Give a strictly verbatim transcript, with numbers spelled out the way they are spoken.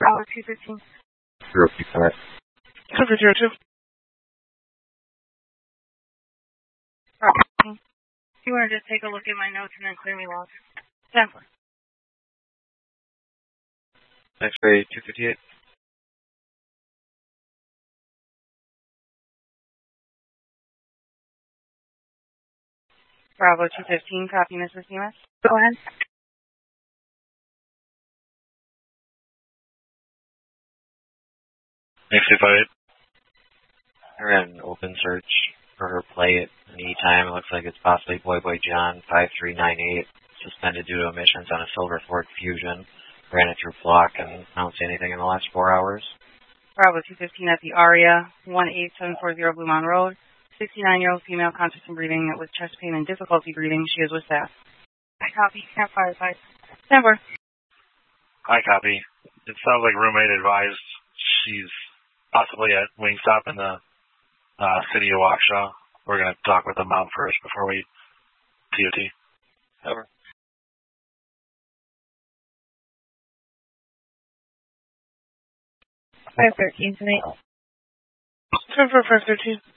Bravo two fifteen. Zero two five. Cover zero two. Bravo. You want to just take a look at my notes and then clear me logs? ten four. X-ray two fifty-eight. Bravo two fifteen, copy, Missus Demas. Go ahead. X two five eight. I ran an open search for her play at any time. It looks like it's possibly Boy Boy John five three nine eight, suspended due to emissions on a Silver Ford Fusion. Ran it through Flock and I don't see anything in the last four hours. Bravo two fifteen at the Aria, one eight seven four zero Blue Mountain Road. sixty-nine-year-old female, conscious and breathing with chest pain and difficulty breathing. She is with staff. I copy. Can't firefight. ten four. I copy. It sounds like roommate advised she's possibly at Wingstop in the uh, city of Waukesha. We're going to talk with the mom first before we T O T. Over. five thirteen tonight. ten four, five thirteen.